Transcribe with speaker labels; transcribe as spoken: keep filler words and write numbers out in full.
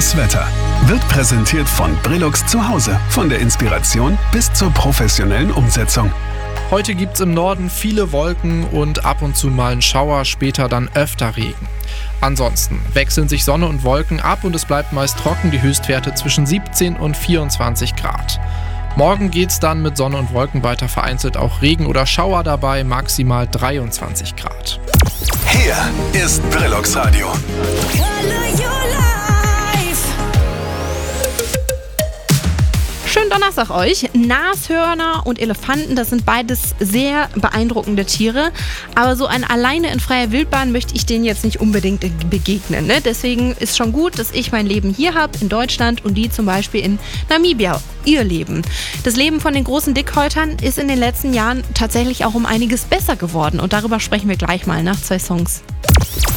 Speaker 1: Das Wetter wird präsentiert von Brillux zu Hause. Von der Inspiration bis zur professionellen Umsetzung.
Speaker 2: Heute gibt's im Norden viele Wolken und ab und zu mal einen Schauer, später dann öfter Regen. Ansonsten wechseln sich Sonne und Wolken ab und es bleibt meist trocken, die Höchstwerte zwischen siebzehn und vierundzwanzig Grad. Morgen geht's dann mit Sonne und Wolken weiter, vereinzelt auch Regen oder Schauer dabei, maximal dreiundzwanzig Grad.
Speaker 1: Hier ist Brillux Radio.
Speaker 3: Schönen Donnerstag euch. Nashörner und Elefanten, das sind beides sehr beeindruckende Tiere. Aber so ein alleine in freier Wildbahn möchte ich denen jetzt nicht unbedingt begegnen. Ne? Deswegen ist schon gut, dass ich mein Leben hier habe, in Deutschland, und die zum Beispiel in Namibia, ihr Leben. Das Leben von den großen Dickhäutern ist in den letzten Jahren tatsächlich auch um einiges besser geworden. Und darüber sprechen wir gleich mal nach zwei Songs.